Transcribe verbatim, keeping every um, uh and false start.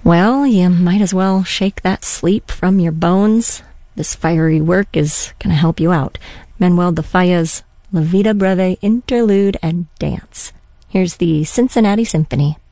Well, you might as well shake that sleep from your bones. This fiery work is going to help you out. Manuel de Falla's La Vida Breve Interlude and Dance. Here's the Cincinnati Symphony.